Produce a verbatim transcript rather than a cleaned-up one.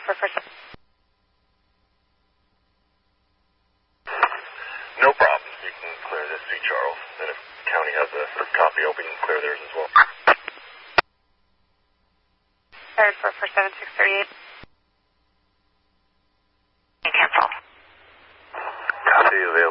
for first. No problem. You can clear this, C. Charles. And if the county has a first copy open, you can clear theirs as well. Third for for seven six thirty-eight. Cancel. Copy. The